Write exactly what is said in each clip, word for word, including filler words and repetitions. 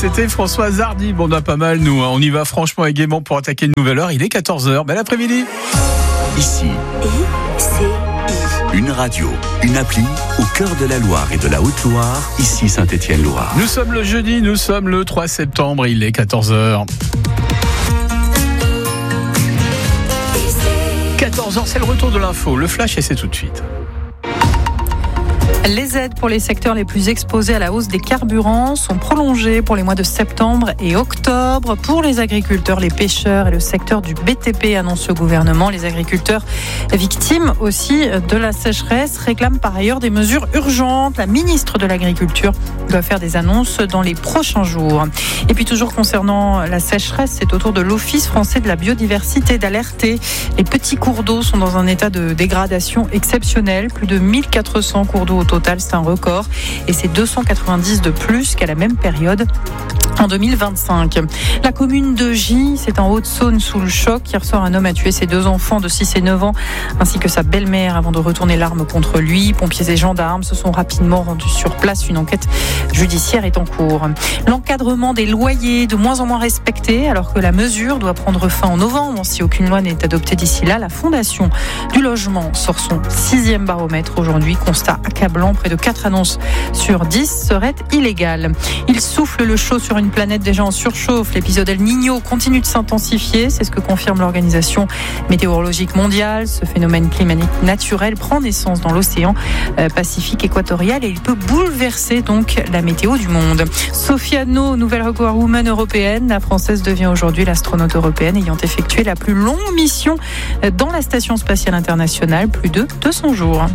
C'était Françoise Hardy. Bon, on a pas mal, nous. On y va franchement et gaiement pour attaquer une nouvelle heure. Il est quatorze heures. Bel après-midi. Ici, I C I. Une radio, une appli au cœur de la Loire et de la Haute-Loire. Ici Saint-Étienne-Loire. Nous sommes le jeudi, nous sommes le trois septembre. Il est quatorze heures. quatorze heures, c'est le retour de l'info. Le flash et c'est tout de suite. Les aides pour les secteurs les plus exposés à la hausse des carburants sont prolongées pour les mois de septembre et octobre. Pour les agriculteurs, les pêcheurs et le secteur du B T P, annonce le gouvernement. Les agriculteurs victimes aussi de la sécheresse réclament par ailleurs des mesures urgentes. La ministre de l'Agriculture doit faire des annonces dans les prochains jours. Et puis toujours concernant la sécheresse, c'est au tour de l'Office français de la biodiversité d'alerter. Les petits cours d'eau sont dans un état de dégradation exceptionnel. Plus de mille quatre cents cours d'eau au total, c'est un record. Et c'est deux cent quatre-vingt-dix de plus qu'à la même période en deux mille vingt-cinq. La commune de Gy, c'est en Haute-Saône sous le choc. Hier soir, un homme a tué ses deux enfants de six et neuf ans, ainsi que sa belle-mère avant de retourner l'arme contre lui. Pompiers et gendarmes se sont rapidement rendus sur place. Une enquête judiciaire est en cours. L'encadrement des loyers de moins en moins respecté, alors que la mesure doit prendre fin en novembre. Si aucune loi n'est adoptée d'ici là, la Fondation du logement sort son sixième baromètre aujourd'hui. Constat accablant, près de quatre annonces sur dix seraient illégales. Il souffle le chaud sur une planète déjà en surchauffe. L'épisode El Niño continue de s'intensifier. C'est ce que confirme l'Organisation météorologique mondiale. Ce phénomène climatique naturel prend naissance dans l'océan Pacifique équatorial et il peut bouleverser donc la météo du monde. Sophie Anno, nouvelle record woman européenne. La Française devient aujourd'hui l'astronaute européenne ayant effectué la plus longue mission dans la Station spatiale internationale, plus de deux cents jours.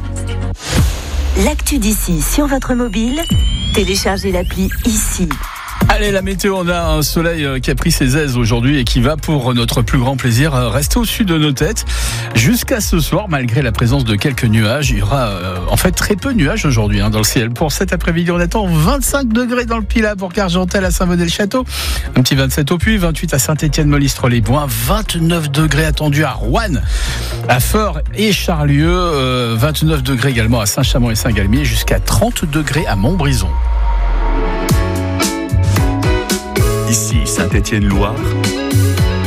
L'actu d'ici sur votre mobile, téléchargez l'appli Ici. Allez, la météo, on a un soleil qui a pris ses aises aujourd'hui et qui va, pour notre plus grand plaisir, rester au-dessus de nos têtes jusqu'à ce soir, malgré la présence de quelques nuages. Il y aura euh, en fait très peu de nuages aujourd'hui hein, dans le ciel. Pour cet après-midi, on attend vingt-cinq degrés dans le Pilat pour Argentel à Saint-Bonnet-le-Château, un petit vingt-sept au Puy, vingt-huit à Saint-Étienne-Mollistre-les-Bois, vingt-neuf degrés attendus à Roanne, à Feurs et Charlieu, euh, vingt-neuf degrés également à Saint-Chamond et Saint-Galmier, jusqu'à trente degrés à Montbrison. Ici Saint-Étienne-Loire,